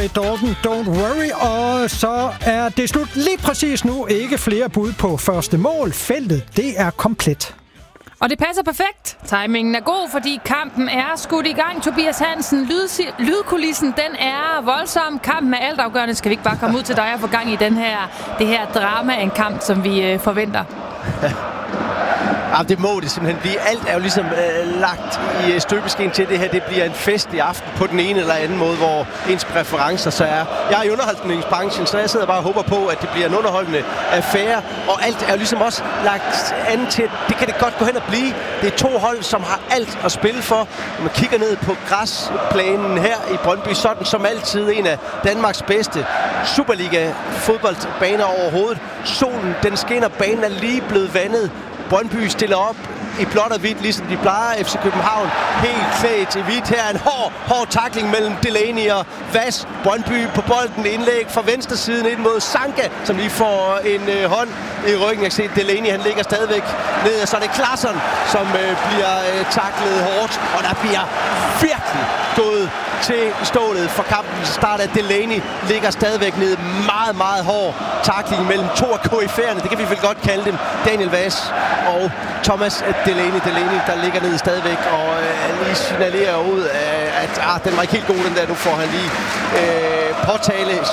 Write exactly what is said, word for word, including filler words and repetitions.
Trey Dalton, Don't Worry. Og så er det slut lige præcis nu. Ikke flere bud på første mål. Feltet, det er komplet. Og det passer perfekt. Timingen er god, fordi kampen er skudt i gang. Tobias Hansen, lyd, lydkulissen, den er voldsom. Kampen er altafgørende. Skal vi ikke bare komme ud til dig og få gang i den her, det her drama af en kamp, som vi øh, forventer? Ja, det må det simpelthen blive. Alt er jo ligesom øh, lagt i støbeskeen til det her. Det bliver en fest i aften på den ene eller anden måde, hvor ens præferencer så er. Jeg er i underholdningsbranchen, så jeg sidder bare og håber på, at det bliver en underholdende affære. Og alt er jo ligesom også lagt an til, det kan det godt gå hen og blive. Det er to hold, som har alt at spille for. Når man kigger ned på græsplænen her i Brøndby, sådan som altid en af Danmarks bedste Superliga-fodboldbaner overhovedet. Solen, den skinner, banen er lige blevet vandet. Brøndby stiller op i blåt og hvidt, ligesom de plejer. F C København helt klædt i hvidt. Her en hård, hård tackling mellem Delaney og Vas. Brøndby på bolden, indlæg fra venstre siden ind mod Sanka, som lige får en øh, hånd i ryggen. Jeg kan se, Delaney, han ligger stadigvæk ned, og så er det Klaasson, som øh, bliver øh, tacklet hårdt. Og der bliver virkelig gået til stålet for kampen. Start af Delaney ligger stadigvæk ned. Meget, meget hård tackling mellem to af K F F'erne. Det kan vi vel godt kalde dem. Daniel Vas og Thomas Delaney. Delaney, der ligger ned stadigvæk og øh, lige signalerer ud, øh, at ah, den var ikke helt god, den der. Nu får han lige øh, påtale